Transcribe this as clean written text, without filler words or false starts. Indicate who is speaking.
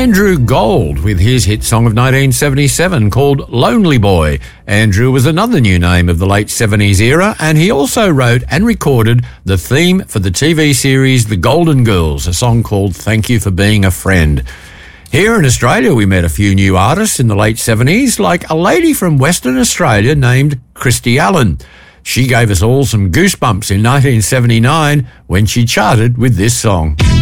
Speaker 1: Andrew Gold with his hit song of 1977 called Lonely Boy. Andrew was another new name of the late 70s era, and he also wrote and recorded the theme for the TV series The Golden Girls, a song called Thank You for Being a Friend. Here in Australia, we met a few new artists in the late 70s, like a lady from Western Australia named Christy Allen. She gave us all some goosebumps in 1979 when she charted with this song.